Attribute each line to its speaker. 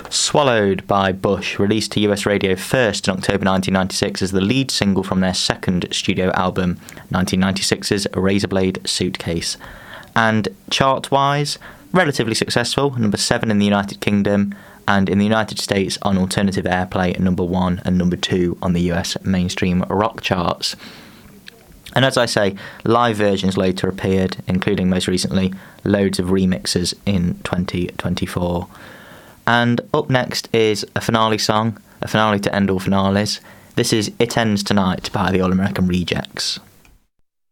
Speaker 1: Swallowed by Bush, released to US radio first in October 1996 as the lead single from their second studio album, 1996's Razorblade Suitcase. And chart-wise, relatively successful, number 7 in the United Kingdom, and in the United States on alternative airplay at number 1 and number 2 on the US mainstream rock charts. And as I say, live versions later appeared, including most recently loads of remixes in 2024. And up next is a finale song, a finale to end all finales. This is It Ends Tonight by the All American Rejects.